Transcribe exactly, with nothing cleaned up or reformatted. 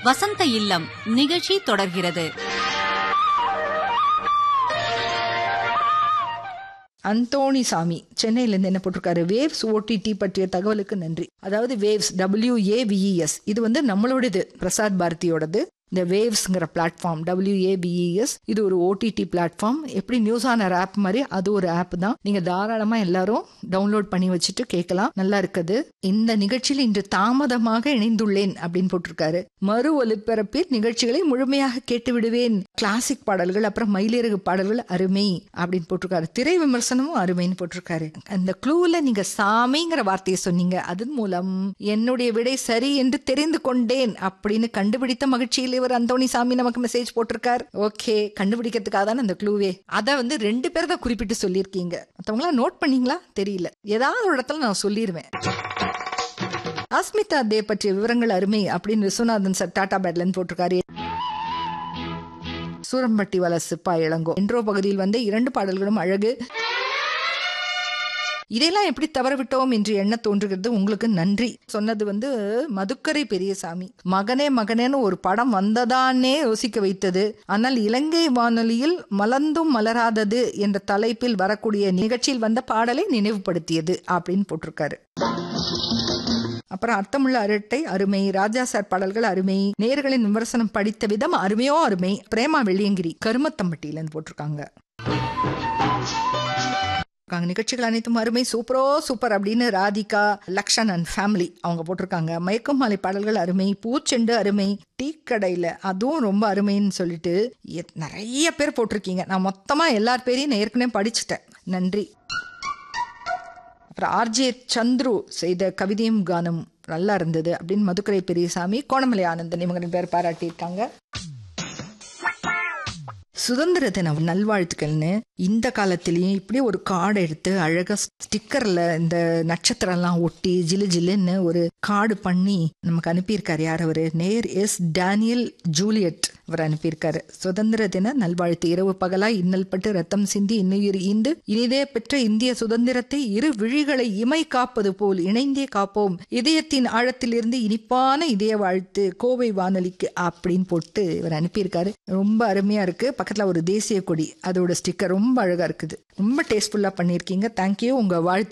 வசந்த இல்லம் நிகழ்ச்சி தொடர்கிறது. அந்தோணி சாமி சென்னையில இருந்து என்ன போட்டிருக்காரு, வேவ்ஸ் ஓடிடி பற்றிய தகவலுக்கு நன்றி. அதாவது waves W A V E S இது வந்து நம்மளோடது, பிரசார் பாரதியோடது. இந்த வேவ்ஸ்ங்கிற platform W A V E S இது ஒரு ஓடிடி பிளாட்ஃபார்ம். எப்படி நியூஸ் ஆனர் ஆப் மாதிரி அது ஒரு ஆப் தான். நீங்க தாராளமா எல்லாரும் டவுன்லோட் பண்ணி வச்சுட்டு கேட்கலாம். நல்லா இருக்குது. இந்த நிகழ்ச்சியில் இன்று தாமதமாக இணைந்துள்ளேன் அப்படின்னு போட்டிருக்காரு. மறு ஒலிபரப்பில் நிகழ்ச்சிகளை முழுமையாக கேட்டு விடுவேன். கிளாசிக் பாடல்கள் அப்புறம் மயிலிறகு பாடல்கள் அருமை அப்படின்னு போட்டிருக்காரு. திரை விமர்சனமும் அருமைன்னு போட்டிருக்காரு. அந்த க்ளூல நீங்க சாமிங்கிற வார்த்தையை சொன்னீங்க, அதன் மூலம் என்னுடைய விடை சரி என்று தெரிந்து கொண்டேன் அப்படின்னு கண்டுபிடித்த மகிழ்ச்சியில் இவர் அந்தோணி சாமி நமக்கு மெசேஜ் போட்டிருக்கார். ஓகே, கண்டுபிடிக்கிறதுக்காக தான் அந்த க்ளூவே. அத வந்து ரெண்டு பேர் தான் குறிப்பிட்டு சொல்லியிருக்கீங்க. மற்றவங்களா நோட் பண்ணீங்களா தெரியல. ஏதாவது ஒரு இடத்துல நான் சொல்லிடுவேன். அஸ்மிதா தே பற்றிய விவரங்கள் அருமை அப்படின்னு விஸ்வநாதன் சார் டாடா பேட்லன்னு போட்டிருக்காரு. சூரம்பட்டி வல சிப்பா இளங்கோ இன்ட்ரோ பகுதியில் வந்து இரண்டு பாடல்களும் அழகு. இதெல்லாம் எப்படி தவற விட்டோம் என்று எண்ண தோன்றுகிறது. உங்களுக்கு நன்றி. சொன்னது வந்து மதுக்கரை பெரியசாமி. மகனே மகனேன்னு ஒரு படம் வந்ததானே யோசிக்க வைத்தது. ஆனால் இலங்கை வானொலியில் மலர்ந்தும் மலராதது என்ற தலைப்பில் வரக்கூடிய நிகழ்ச்சியில் வந்த பாடலை நினைவுபடுத்தியது அப்படின்னு போட்டிருக்காரு. அப்புறம் அர்த்தமுள்ள அரட்டை அருமை. ராஜா சார் பாடல்கள் அருமை. நேயர்களின் விமர்சனம் படித்த விதம் அருமையோ அருமை. பிரேமா வெள்ளியங்கிரி கருமத்தம்பட்டியிலன்னு போட்டிருக்காங்க. நிகழ்ச்சிகள் அனைத்தும் அருமை, சூப்பரோ சூப்பர் அப்படின்னு ராதிகா லக்ஷன் அண்ட் ஃபேமிலி அவங்க போட்டிருக்காங்க. மயக்கம் மாலை பாடல்கள் அருமை. பூச்செண்டு அருமை. டீ கடையில் அதுவும் ரொம்ப அருமைன்னு சொல்லிட்டு நிறைய பேர் போட்டிருக்கீங்க. நான் மொத்தமா எல்லார் பேரையும் நான் ஏற்கனவே படிச்சுட்டேன். நன்றி. அப்புறம் ஆர்ஜே சந்துரு செய்த கவிதையும் கானம் நல்லா இருந்தது அப்படின்னு மதுக்கரை பெரியசாமி கோணமலை ஆனந்தன் இவங்க பேர் பாராட்டியிருக்காங்க. சுதந்திர தின நல்வாழ்த்துக்கள்னு இந்த காலத்திலயும் இப்படி ஒரு கார்டு எடுத்து அழகா ஸ்டிக்கர்ல இந்த நட்சத்திரம் எல்லாம் ஒட்டி ஜிலு ஜிலுன்னு ஒரு கார்டு பண்ணி நமக்கு அனுப்பியிருக்காரு. யார் அவரு? நேர் எஸ் டேனியல் ஜூலியட் அவர் அனுப்பியிருக்காரு. சுதந்திர தின நல்வாழ்த்து. இரவு பகலா இன்னல் பட்டு ரத்தம் சிந்தி இன்னுயிர் ஈந்து இனிதே பெற்ற இந்திய சுதந்திரத்தை இரு விழிகளை இமை காப்பது போல் இணைந்தே காப்போம். இதயத்தின் ஆழத்தில் இருந்து இனிப்பான இதய வாழ்த்து கோவை வானொலிக்கு அப்படின்னு போட்டு இவர் அனுப்பியிருக்காரு. ரொம்ப அருமையா இருக்கு. பக்கத்துல ஒரு தேசிய கொடி, அதோட ஸ்டிக்கர் ரொம்ப அழகா இருக்குது. ரொம்ப டேஸ்ட்ஃபுல்லா பண்ணியிருக்கீங்க. தேங்க்யூ. உங்க வாழ்த்து